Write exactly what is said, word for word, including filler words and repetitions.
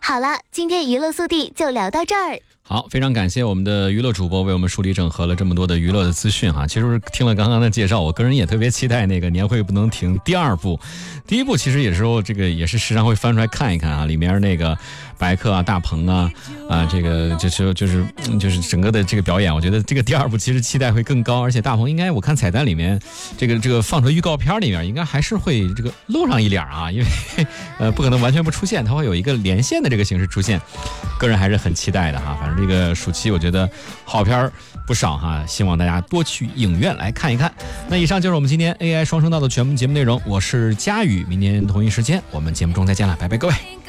好了，今天娱乐速递就聊到这儿。 好，非常感谢我们的娱乐主播为我们梳理整合了这么多的娱乐的资讯哈。其实听了刚刚的介绍，我个人也特别期待那个年会不能停第二部。第一部其实有时候这个也是时常会翻出来看一看啊，里面那个白客啊、大鹏啊啊，这个就是就是就是整个的这个表演，我觉得这个第二部其实期待会更高，而且大鹏应该我看彩蛋里面这个这个放出预告片里面应该还是会这个露上一脸啊，因为呃不可能完全不出现，它会有一个连线的这个形式出现，个人还是很期待的哈。反正这个暑期我觉得好片不少哈，希望大家多去影院来看一看。那以上就是我们今天 A I 双声道的全部节目内容，我是佳宇，明天同一时间我们节目中再见了，拜拜各位。